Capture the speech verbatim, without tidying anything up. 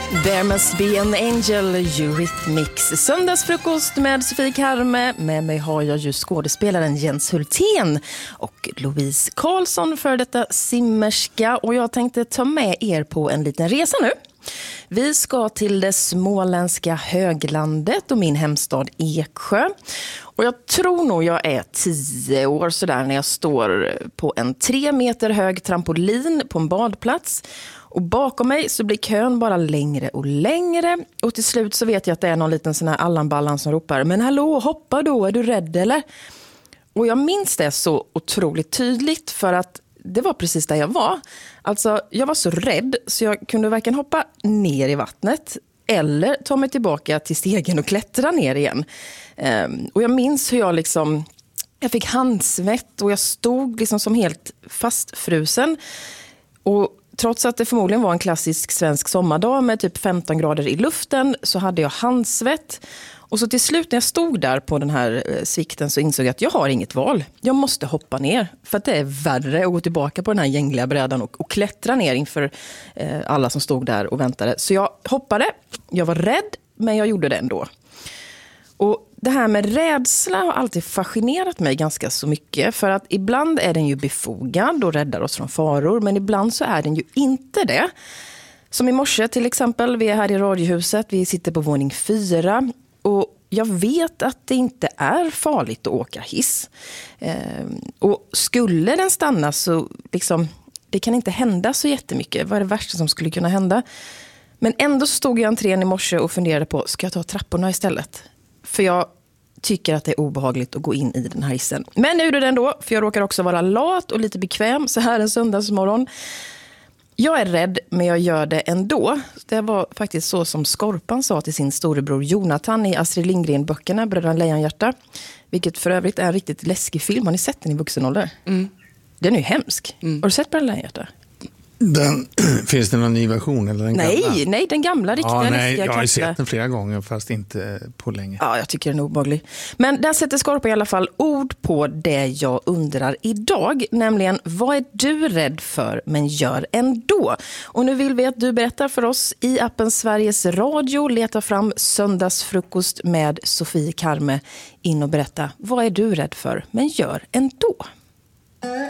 There must be an angel, Eurythmics. Söndagsfrukost med Sofie Karme. Med mig har jag ju skådespelaren Jens Hultén och Louise Karlsson, för detta simmerska. Och jag tänkte ta med er på en liten resa nu. Vi ska till det småländska höglandet och min hemstad Eksjö. Och jag tror nog jag är tio år sådär när jag står på en tre meter hög trampolin på en badplats. Och bakom mig så blir kön bara längre och längre. Och till slut så vet jag att det är någon liten sån här Allan-Ballan som ropar: men hallå, hoppa då, är du rädd eller? Och jag minns det så otroligt tydligt, för att det var precis där jag var. Alltså, jag var så rädd så jag kunde varken hoppa ner i vattnet eller ta mig tillbaka till stegen och klättra ner igen. Um, och jag minns hur jag liksom, jag fick handsvett och jag stod liksom som helt fastfrusen. Och trots att det förmodligen var en klassisk svensk sommardag med typ femton grader i luften, så hade jag handsvett. Och så till slut när jag stod där på den här eh, svikten så insåg jag att jag har inget val. Jag måste hoppa ner, för att det är värre att gå tillbaka på den här gängliga brädan och, och klättra ner inför eh, alla som stod där och väntade. Så jag hoppade, jag var rädd, men jag gjorde det ändå. Och det här med rädsla har alltid fascinerat mig ganska så mycket, för att ibland är den ju befogad och räddar oss från faror, men ibland så är den ju inte det. Som i morse till exempel, vi är här i radiohuset, vi sitter på våning fyra och jag vet att det inte är farligt att åka hiss. Ehm, och skulle den stanna så liksom, det kan inte hända så jättemycket. Vad är det värsta som skulle kunna hända? Men ändå stod jag i entrén i morse och funderade på, ska jag ta trapporna istället? För jag tycker att det är obehagligt att gå in i den här hissen. Men nu är det ändå, för jag råkar också vara lat och lite bekväm så här en söndagsmorgon. Jag är rädd, men jag gör det ändå. Det var faktiskt så som Skorpan sa till sin storebror Jonathan i Astrid Lindgren-böckerna Bröderna Lejonhjärta. Vilket för övrigt är en riktigt läskig film. Har ni sett den i vuxen ålder? Mm. Den är ju hemsk. Mm. Har du sett Bröderna Lejonhjärta? Den, finns det någon ny version? Eller den nej, gamla? nej, den gamla riktiga. Ja, nej, läskiga jag har kassla. sett den flera gånger, fast inte på länge. Ja, jag tycker den är obehaglig. Men där sätter Skorpa i alla fall ord på det jag undrar idag. Nämligen, vad är du rädd för men gör ändå? Och nu vill vi att du berättar för oss i appen Sveriges Radio. Leta fram Söndagsfrukost med Sofie Karme. In och berätta, vad är du rädd för men gör ändå?